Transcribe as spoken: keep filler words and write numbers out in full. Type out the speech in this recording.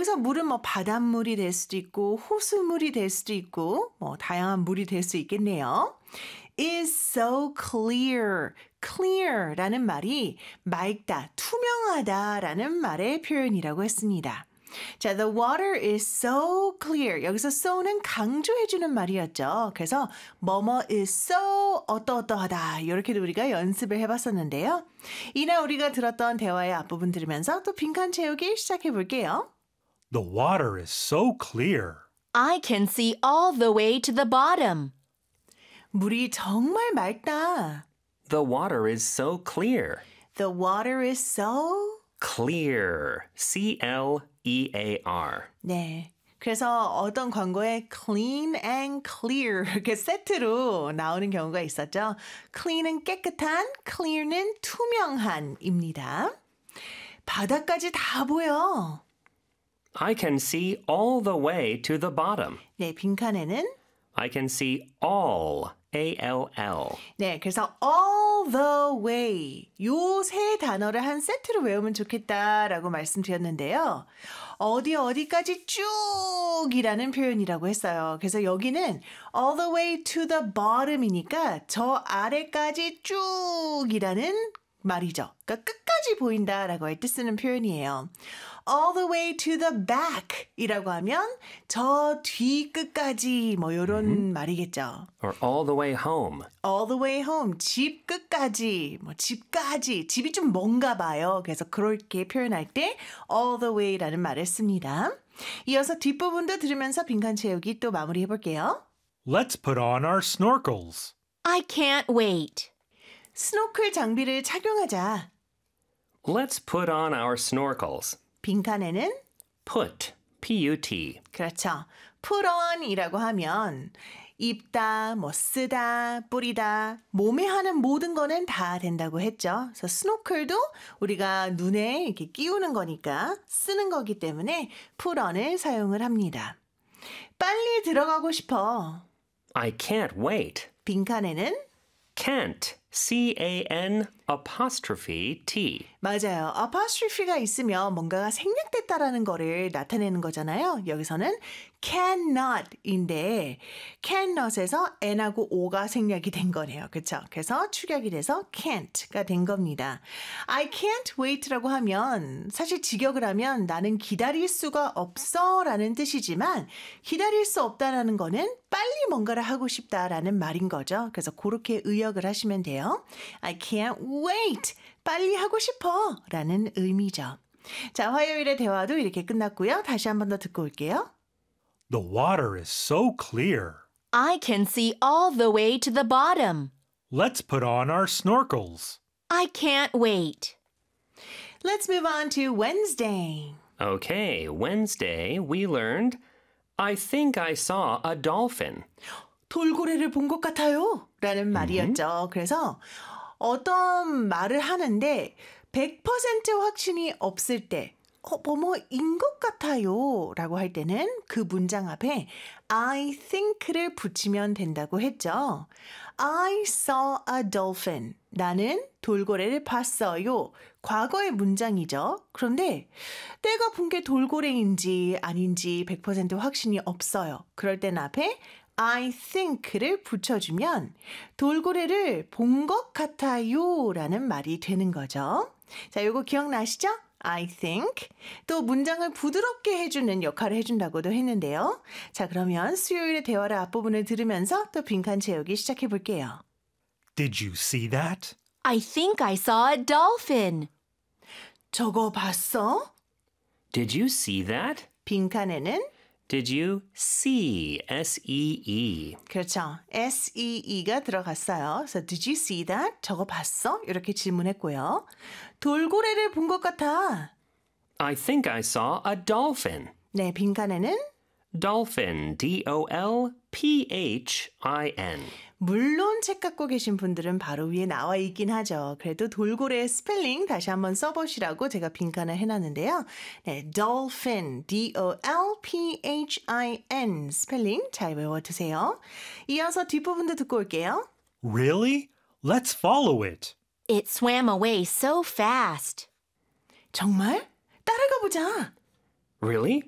여기서 물은 뭐 바닷물이 될 수도 있고 호수물이 될 수도 있고 뭐 다양한 물이 될 수 있겠네요. is so clear. clear라는 말이 맑다, 투명하다라는 말의 표현이라고 했습니다. 자, the water is so clear. 여기서 so는 강조해주는 말이었죠. 그래서 뭐뭐 is so 어떠어떠하다. 이렇게도 우리가 연습을 해봤었는데요. 이날 우리가 들었던 대화의 앞부분 들으면서 또 빈칸 채우기 시작해볼게요. The water is so clear. I can see all the way to the bottom. 물이 정말 맑다. The water is so clear. The water is so... Clear. C L E A R. 네. 그래서 어떤 광고에 clean and clear 이렇게 세트로 나오는 경우가 있었죠. clean은 깨끗한, clear는 투명한입니다. 바닥까지 다 보여. I can see all the way to the bottom. 네, 빈칸에는 I can see all. A L L. 네, 그래서 all the way 요 세 단어를 한 세트로 외우면 좋겠다라고 말씀드렸는데요. 어디 어디까지 쭉이라는 표현이라고 했어요. 그래서 여기는 all the way to the bottom이니까 저 아래까지 쭉이라는 말이죠. 그러니까 끝까지 보인다라고 할 때 쓰는 표현이에요. all the way to the back 이라고 하면 저 뒤 끝까지 뭐 이런 mm-hmm. 말이겠죠. Or all the way home. all the way home, 집 끝까지, 뭐 집까지, 집이 좀 먼가 봐요. 그래서 그렇게 표현할 때 all the way라는 말을 씁니다. 이어서 뒷부분도 들으면서 빈칸 채우기 또 마무리해 볼게요. Let's put on our snorkels. I can't wait. 스노클 장비를 착용하자. Let's put on our snorkels. 빈칸에는 put, P U T. 그렇죠. put on이라고 하면 입다, 뭐 쓰다, 뿌리다, 몸에 하는 모든 거는 다 된다고 했죠. 그래서 스노클도 우리가 눈에 이렇게 끼우는 거니까 쓰는 거기 때문에 put on을 사용을 합니다. 빨리 들어가고 싶어. I can't wait. 빈칸에는 can't, C A N apostrophe T. 맞아요. apostrophe가 있으면 뭔가가 생략됐다라는 거를 나타내는 거잖아요. 여기서는 cannot인데 cannot에서 n하고 o가 생략이 된 거네요. 그렇죠? 그래서 축약이 돼서 can't가 된 겁니다. I can't wait라고 하면 사실 직역을 하면 나는 기다릴 수가 없어 라는 뜻이지만 기다릴 수 없다라는 거는 빨리 뭔가를 하고 싶다라는 말인 거죠. 그래서 그렇게 의역을 하시면 돼요. I can't wait. 빨리 하고 싶어 라는 의미죠. 자, 화요일의 대화도 이렇게 끝났고요. 다시 한 번 더 듣고 올게요. The water is so clear. I can see all the way to the bottom. Let's put on our snorkels. I can't wait. Let's move on to Wednesday. Okay, Wednesday we learned I think I saw a dolphin. 돌고래를 본 것 같아요 라는 말이었죠. Mm-hmm. 그래서 어떤 말을 하는데 백 퍼센트 확신이 없을 때 어, 뭐뭐인 것 같아요 라고 할 때는 그 문장 앞에 I think를 붙이면 된다고 했죠. I saw a dolphin. 나는 돌고래를 봤어요. 과거의 문장이죠. 그런데 내가 본 게 돌고래인지 아닌지 백 퍼센트 확신이 없어요. 그럴 땐 앞에 I think를 붙여주면 돌고래를 본 것 같아요 라는 말이 되는 거죠. 자, 요거 기억나시죠? I think. 또 문장을 부드럽게 해주는 역할을 해준다고도 했는데요. 자, 그러면 수요일의 대화의 앞부분을 들으면서 또 빈칸 채우기 시작해 볼게요. Did you see that? I think I saw a dolphin. 저거 봤어? Did you see that? 빈칸에는 Did you see? S E E. 그렇죠. S E E가 들어갔어요. 그래서 Did you see that? 저거 봤어? 이렇게 질문했고요. 돌고래를 본 것 같아. I think I saw a dolphin. 네, 빈칸에는 Dolphin, D O L P H I N. 물론 책 갖고 계신 분들은 바로 위에 나와 있긴 하죠. 그래도 돌고래의 스펠링 다시 한번 써보시라고 제가 빈칸을 해놨는데요. 네, dolphin, D O L P H I N 스펠링 잘 외워두세요. 이어서 뒷부분도 듣고 올게요. Really? Let's follow it. It swam away so fast. 정말? 따라가 보자. Really?